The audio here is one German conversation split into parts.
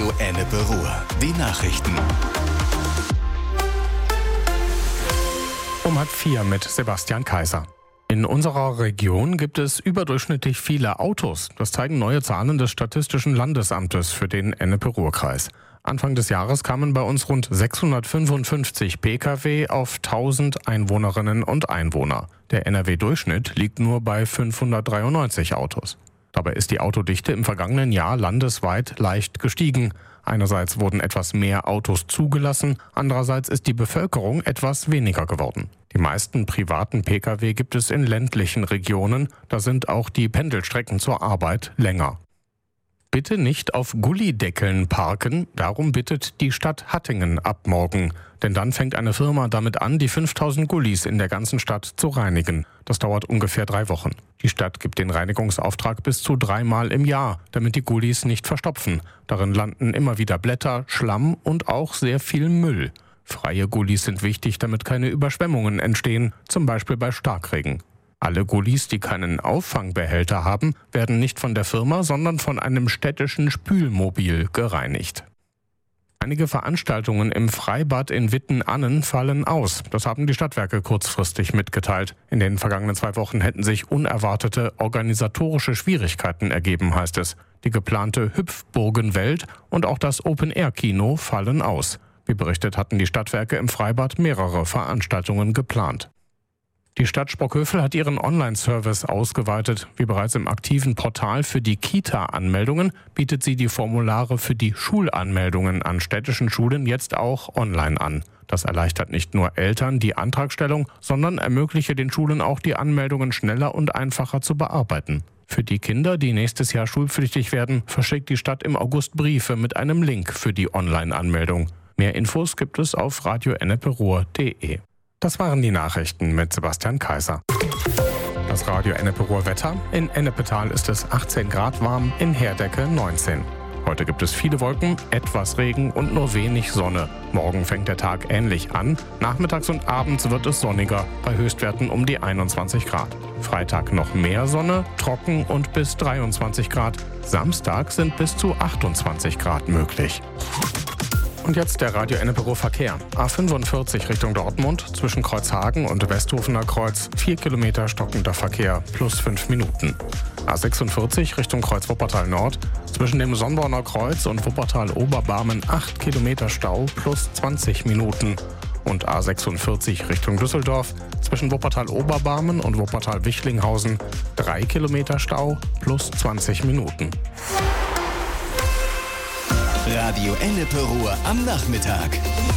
Radio Ennepe Ruhr. Die Nachrichten. Um 3:30 mit Sebastian Kaiser. In unserer Region gibt es überdurchschnittlich viele Autos. Das zeigen neue Zahlen des Statistischen Landesamtes für den Ennepe-Ruhr-Kreis. Anfang des Jahres kamen bei uns rund 655 Pkw auf 1000 Einwohnerinnen und Einwohner. Der NRW-Durchschnitt liegt nur bei 593 Autos. Dabei ist die Autodichte im vergangenen Jahr landesweit leicht gestiegen. Einerseits wurden etwas mehr Autos zugelassen, andererseits ist die Bevölkerung etwas weniger geworden. Die meisten privaten Pkw gibt es in ländlichen Regionen, da sind auch die Pendelstrecken zur Arbeit länger. Bitte nicht auf Gullideckeln parken, darum bittet die Stadt Hattingen ab morgen. Denn dann fängt eine Firma damit an, die 5000 Gullis in der ganzen Stadt zu reinigen. Das dauert ungefähr 3 Wochen. Die Stadt gibt den Reinigungsauftrag bis zu 3-mal im Jahr, damit die Gullis nicht verstopfen. Darin landen immer wieder Blätter, Schlamm und auch sehr viel Müll. Freie Gullis sind wichtig, damit keine Überschwemmungen entstehen, zum Beispiel bei Starkregen. Alle Gullis, die keinen Auffangbehälter haben, werden nicht von der Firma, sondern von einem städtischen Spülmobil gereinigt. Einige Veranstaltungen im Freibad in Witten-Annen fallen aus. Das haben die Stadtwerke kurzfristig mitgeteilt. In den vergangenen 2 Wochen hätten sich unerwartete organisatorische Schwierigkeiten ergeben, heißt es. Die geplante Hüpfburgenwelt und auch das Open-Air-Kino fallen aus. Wie berichtet, hatten die Stadtwerke im Freibad mehrere Veranstaltungen geplant. Die Stadt Sprockhövel hat ihren Online-Service ausgeweitet. Wie bereits im aktiven Portal für die Kita-Anmeldungen bietet sie die Formulare für die Schulanmeldungen an städtischen Schulen jetzt auch online an. Das erleichtert nicht nur Eltern die Antragstellung, sondern ermögliche den Schulen auch die Anmeldungen schneller und einfacher zu bearbeiten. Für die Kinder, die nächstes Jahr schulpflichtig werden, verschickt die Stadt im August Briefe mit einem Link für die Online-Anmeldung. Mehr Infos gibt es auf radioenneperuhr.de. Das waren die Nachrichten mit Sebastian Kaiser. Das Radio Ennepe Ruhr Wetter. In Ennepetal ist es 18 Grad warm, in Herdecke 19. Heute gibt es viele Wolken, etwas Regen und nur wenig Sonne. Morgen fängt der Tag ähnlich an. Nachmittags und abends wird es sonniger, bei Höchstwerten um die 21 Grad. Freitag noch mehr Sonne, trocken und bis 23 Grad. Samstag sind bis zu 28 Grad möglich. Und jetzt der Radio Ennepe Ruhr Verkehr. A45 Richtung Dortmund, zwischen Kreuzhagen und Westhofener Kreuz, 4 Kilometer stockender Verkehr, plus 5 Minuten. A46 Richtung Kreuz Wuppertal Nord, zwischen dem Sonnborner Kreuz und Wuppertal Oberbarmen 8 Kilometer Stau, plus 20 Minuten. Und A46 Richtung Düsseldorf, zwischen Wuppertal Oberbarmen und Wuppertal Wichlinghausen, 3 Kilometer Stau, plus 20 Minuten. Radio Ennepe Ruhr am Nachmittag.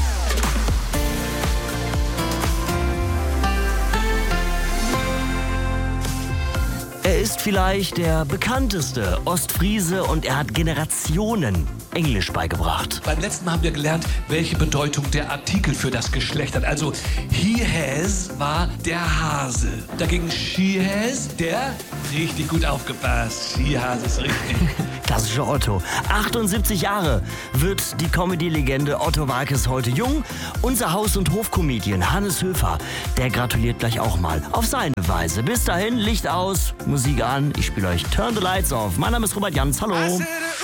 Er ist vielleicht der bekannteste Ostfriese und er hat Generationen Englisch beigebracht. Beim letzten Mal haben wir gelernt, welche Bedeutung der Artikel für das Geschlecht hat. Also he has war der Hase. Dagegen she has der richtig gut aufgepasst. She has ist richtig. Klassischer Otto. 78 Jahre wird die Comedy-Legende Otto Waalkes heute jung. Unser Haus- und Hofcomedian Hannes Höfer, der gratuliert gleich auch mal auf seine Weise. Bis dahin, Licht aus, Musik an. Ich spiele euch Turn the Lights Off. Mein Name ist Robert Jans. Hallo.